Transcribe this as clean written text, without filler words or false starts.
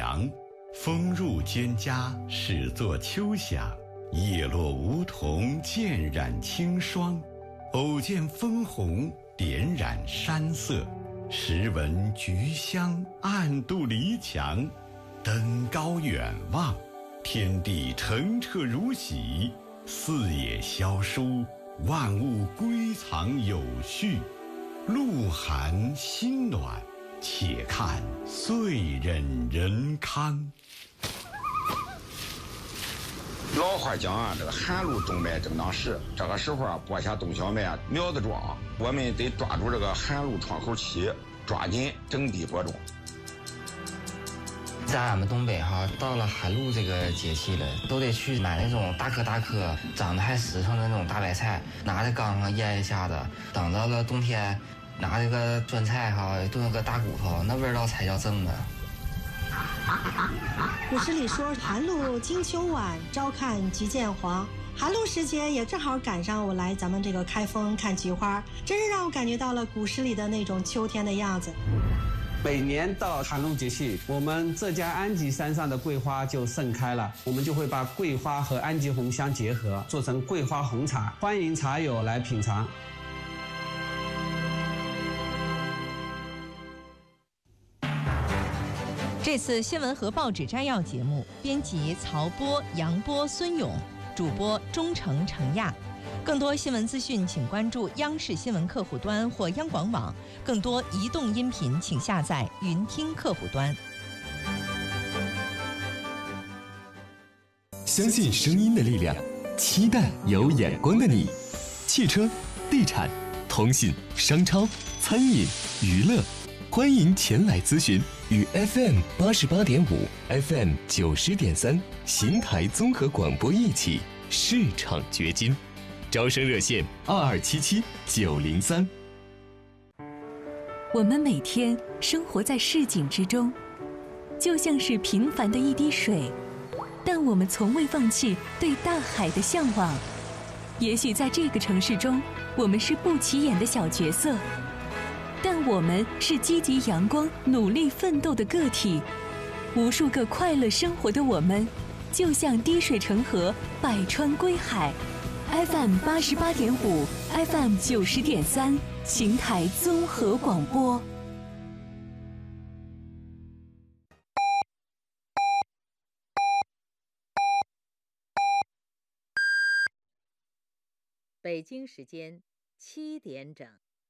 凉。风入蒹葭，始作秋响。叶落梧桐，渐染青霜。偶见枫红，点染山色。时闻菊香，暗度离墙。登高远望，天地澄澈如洗。四野萧疏，万物归藏有序。露寒心暖，且看岁忍人康。 老话讲啊，这个寒露冬麦正当时，这个时候啊，播下冬小麦啊，苗子壮，我们得抓住这个寒露窗口期，抓紧整地播种。 在俺们东北哈，到了寒露这个节气了，都得去买那种大颗大颗、长得还实诚的那种大白菜，拿在缸上腌一下子，等到了冬天，拿这个酸菜哈炖个大骨头，那味道才叫正呢。 古诗里说寒露惊秋晚，朝看菊见黄。寒露时节也正好赶上我来咱们这个开封看菊花，真是让我感觉到了古诗里的那种秋天的样子。 每年到寒露节气，我们浙江安吉山上的桂花就盛开了，我们就会把桂花和安吉红相结合，做成桂花红茶，欢迎茶友来品尝。 这次新闻和报纸摘要节目，编辑曹波、杨波、孙勇，主播钟诚、程亚。更多新闻资讯，请关注央视新闻客户端或央广网。更多移动音频，请下载云听客户端。 相信声音的力量，期待有眼光的你。汽车、地产、通信、商超、餐饮、娱乐，欢迎前来咨询。与 FM 88.5、FM 90.3邢台综合广播一起市场掘金。招生热线2277-903。 我们每天生活在市井之中，就像是平凡的一滴水，但我们从未放弃对大海的向往。也许在这个城市中，我们是不起眼的小角色，但我们是积极阳光、努力奋斗的个体。无数个快乐生活的我们，就像滴水成河，百川归海。FM 88.5、FM 90.3，邢台综合广播。 北京时间7点整。